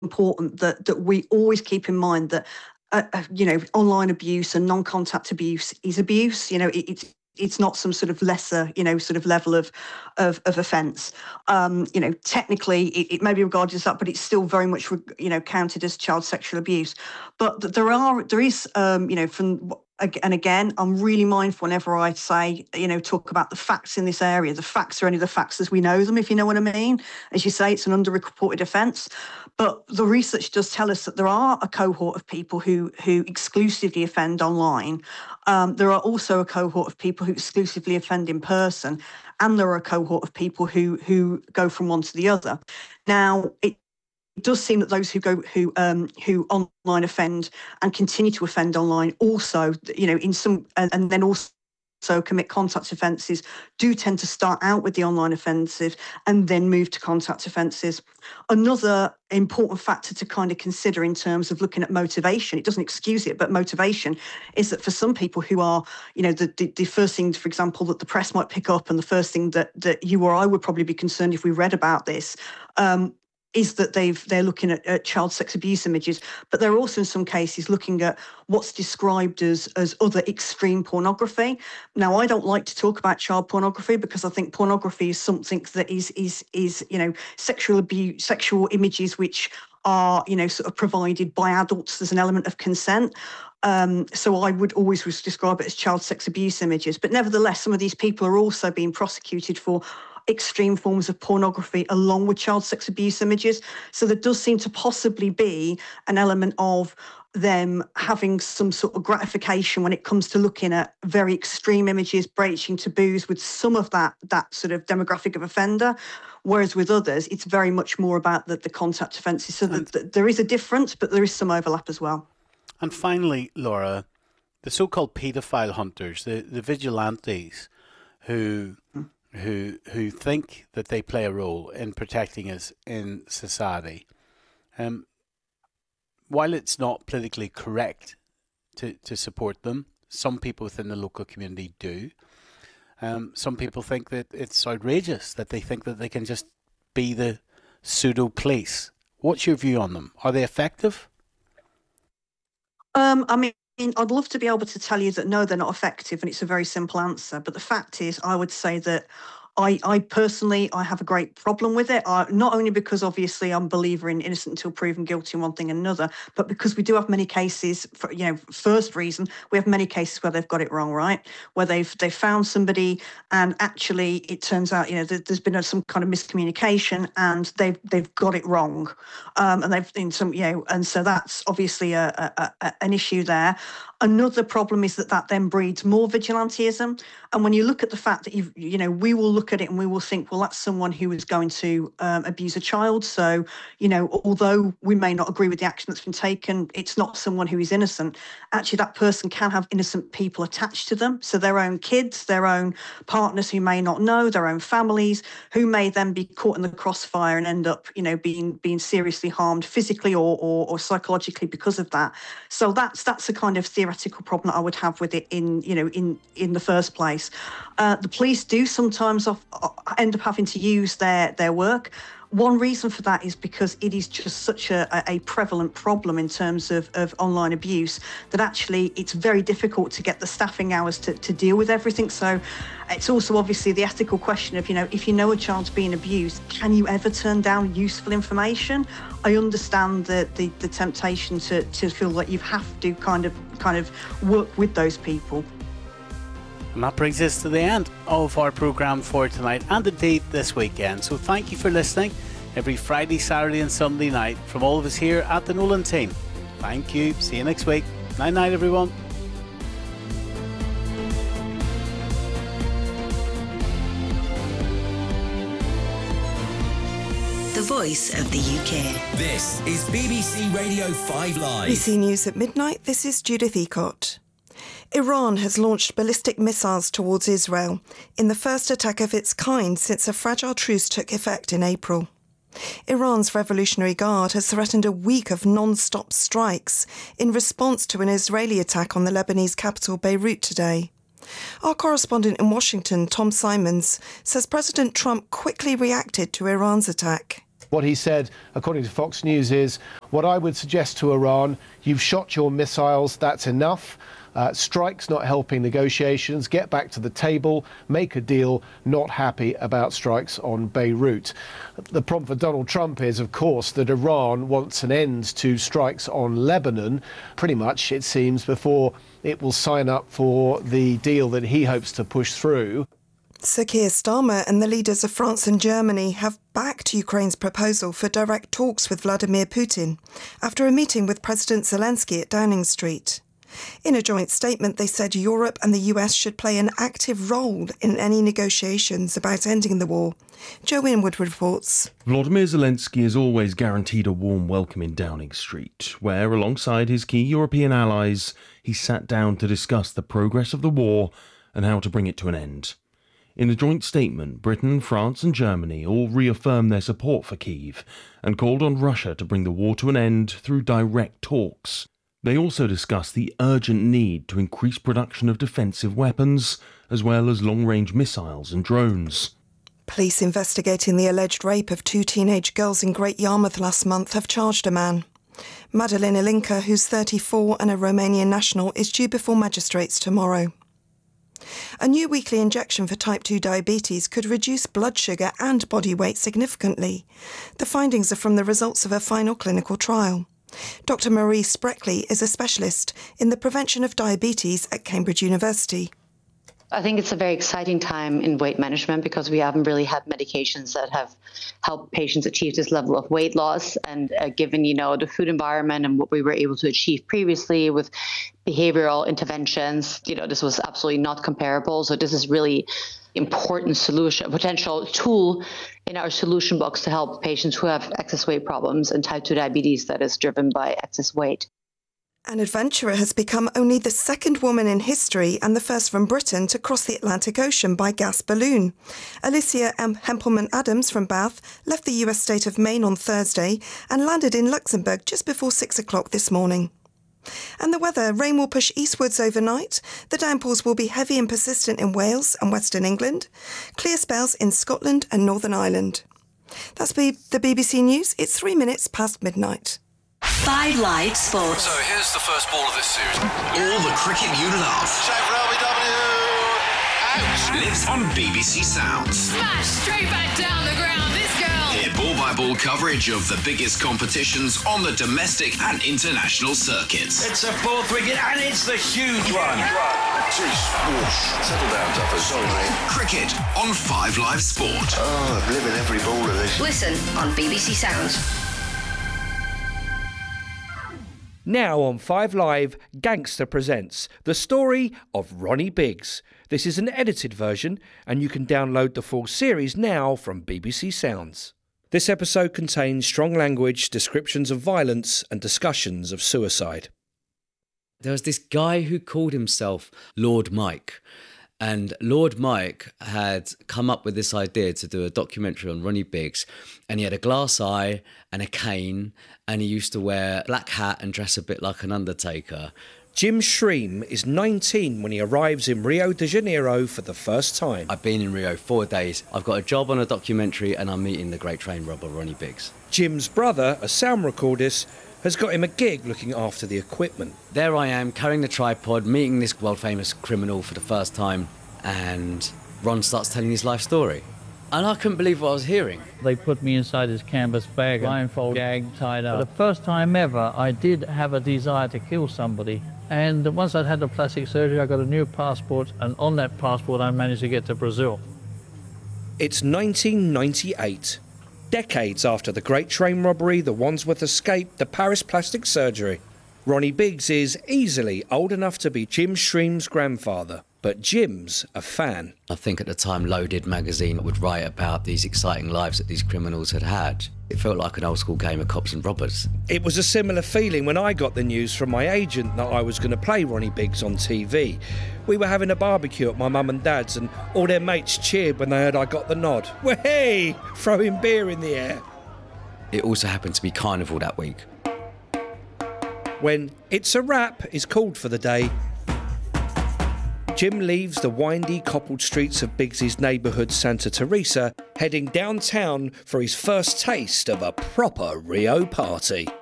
important that we always keep in mind that online abuse and non-contact abuse is abuse. It's not some sort of lesser, sort of level of offence. Technically, it may be regarded as that, but it's still very much, counted as child sexual abuse. But there is, and again, I'm really mindful whenever I say, talk about the facts in this area. The facts are only the facts as we know them, if you know what I mean. As you say, it's an underreported offence. But the research does tell us that there are a cohort of people who exclusively offend online. There are also a cohort of people who exclusively offend in person. And there are a cohort of people who go from one to the other. Now, it does seem that those who online offend and continue to offend online also, in some, and then also commit contact offences, do tend to start out with the online offensive and then move to contact offences. Another important factor to kind of consider in terms of looking at motivation, it doesn't excuse it, but motivation is that for some people who are, the first thing, for example, that the press might pick up, and the first thing that you or I would probably be concerned if we read about this, is that they're looking at child sex abuse images, but they're also in some cases looking at what's described as other extreme pornography. Now, I don't like to talk about child pornography because I think pornography is something that is sexual abuse, sexual images which are sort of provided by adults. There's an element of consent. So I would always describe it as child sex abuse images. But nevertheless, some of these people are also being prosecuted for extreme forms of pornography along with child sex abuse images. So there does seem to possibly be an element of them having some sort of gratification when it comes to looking at very extreme images, breaching taboos with some of that sort of demographic of offender. Whereas with others, it's very much more about the contact offences. So there is a difference, but there is some overlap as well. And finally, Laura, the so-called paedophile hunters, the vigilantes who think that they play a role in protecting us in society. While it's not politically correct to support them, some people within the local community do. Some people think that it's outrageous, that they think that they can just be the pseudo police. What's your view on them? Are they effective? I'd love to be able to tell you that no, they're not effective, and it's a very simple answer. But the fact is, I would say that I personally have a great problem with it. Not only because obviously I'm a believer in innocent until proven guilty and one thing and another, but because we do have many cases. First reason, we have many cases where they've got it wrong, right? Where they've found somebody and actually it turns out there's been some kind of miscommunication and they've got it wrong, and they've in some and so that's obviously an issue there. Another problem is that then breeds more vigilantism. And when you look at the fact that we will look at it and we will think, well, that's someone who is going to abuse a child. So, although we may not agree with the action that's been taken, it's not someone who is innocent. Actually, that person can have innocent people attached to them. So their own kids, their own partners who may not know, their own families, who may then be caught in the crossfire and end up, being seriously harmed physically or psychologically because of that. So that's a kind of theoretical problem that I would have with it in the first place. The police do sometimes end up having to use their work. One reason for that is because it is just such a prevalent problem in terms of online abuse that actually it's very difficult to get the staffing hours to deal with everything. So it's also obviously the ethical question of, if you know a child's being abused, can you ever turn down useful information? I understand the temptation to feel like you have to kind of work with those people. And that brings us to the end of our programme for tonight and indeed this weekend. So thank you for listening every Friday, Saturday and Sunday night from all of us here at the Nolan team. Thank you. See you next week. Night night, everyone. The voice of the UK. This is BBC Radio 5 Live. BBC News at midnight. This is Judith Eacott. Iran has launched ballistic missiles towards Israel in the first attack of its kind since a fragile truce took effect in April. Iran's Revolutionary Guard has threatened a week of non-stop strikes in response to an Israeli attack on the Lebanese capital Beirut today. Our correspondent in Washington, Tom Simons, says President Trump quickly reacted to Iran's attack. What he said, according to Fox News, is, what I would suggest to Iran, you've shot your missiles, that's enough. Strikes not helping negotiations. Get back to the table, make a deal. Not happy about strikes on Beirut. The problem for Donald Trump is, of course, that Iran wants an end to strikes on Lebanon, pretty much, it seems, before it will sign up for the deal that he hopes to push through. Sir Keir Starmer and the leaders of France and Germany have backed Ukraine's proposal for direct talks with Vladimir Putin after a meeting with President Zelensky at Downing Street. In a joint statement, they said Europe and the US should play an active role in any negotiations about ending the war. Joe Winwood reports. Volodymyr Zelensky has always guaranteed a warm welcome in Downing Street, where, alongside his key European allies, he sat down to discuss the progress of the war and how to bring it to an end. In a joint statement, Britain, France and Germany all reaffirmed their support for Kyiv and called on Russia to bring the war to an end through direct talks. They also discussed the urgent need to increase production of defensive weapons, as well as long-range missiles and drones. Police investigating the alleged rape of 2 teenage girls in Great Yarmouth last month have charged a man. Madeleine Ilinca, who's 34 and a Romanian national, is due before magistrates tomorrow. A new weekly injection for type 2 diabetes could reduce blood sugar and body weight significantly. The findings are from the results of a final clinical trial. Dr. Marie Spreckley is a specialist in the prevention of diabetes at Cambridge University. I think it's a very exciting time in weight management because we haven't really had medications that have helped patients achieve this level of weight loss. And given, the food environment and what we were able to achieve previously with behavioral interventions, this was absolutely not comparable. So this is really important solution, a potential tool in our solution box to help patients who have excess weight problems and type 2 diabetes that is driven by excess weight. An adventurer has become only the second woman in history and the first from Britain to cross the Atlantic Ocean by gas balloon. Alicia Hempelman-Adams from Bath left the US state of Maine on Thursday and landed in Luxembourg just before 6 o'clock this morning. And the weather, rain will push eastwards overnight. The downpours will be heavy and persistent in Wales and Western England. Clear spells in Scotland and Northern Ireland. That's the BBC News. It's 3 minutes past midnight. 5 Live Sports. So here's the first ball of this series. All the cricket you love. Shame for LBW. Ouch. Lives on BBC Sounds. Smash straight back down the ground. This girl. Hear ball-by-ball coverage of the biggest competitions on the domestic and international circuits. It's a 4th wicket and it's the huge one. Jeez, whoosh. Settle down, Duffer. Sorry, mate. Cricket on 5 Live Sport. Oh, I'm living every ball of this. Listen on BBC Sounds. Now on 5 Live, Gangster presents the story of Ronnie Biggs. This is an edited version, and you can download the full series now from BBC Sounds. This episode contains strong language, descriptions of violence, and discussions of suicide. There was this guy who called himself Lord Mike. And Lord Mike had come up with this idea to do a documentary on Ronnie Biggs. And he had a glass eye and a cane, and he used to wear a black hat and dress a bit like an undertaker. Jim Shreem is 19 when he arrives in Rio de Janeiro for the first time. I've been in Rio 4 days. I've got a job on a documentary and I'm meeting the great train robber Ronnie Biggs. Jim's brother, a sound recordist, has got him a gig looking after the equipment. There I am, carrying the tripod, meeting this world-famous criminal for the first time, and Ron starts telling his life story. And I couldn't believe what I was hearing. They put me inside this canvas bag, blindfold, gagged, tied up. For the first time ever, I did have a desire to kill somebody. And once I'd had the plastic surgery, I got a new passport, and on that passport I managed to get to Brazil. It's 1998. Decades after the Great Train Robbery, the Wandsworth escape, the Paris plastic surgery. Ronnie Biggs is easily old enough to be Jim Shreem's grandfather. But Jim's a fan. I think at the time Loaded magazine would write about these exciting lives that these criminals had had. It felt like an old school game of cops and robbers. It was a similar feeling when I got the news from my agent that I was going to play Ronnie Biggs on TV. We were having a barbecue at my mum and dad's and all their mates cheered when they heard I got the nod. Way! Throwing beer in the air. It also happened to be Carnival that week. When It's a Wrap is called for the day, Jim leaves the windy, cobbled streets of Biggs's neighbourhood Santa Teresa, heading downtown for his first taste of a proper Rio party.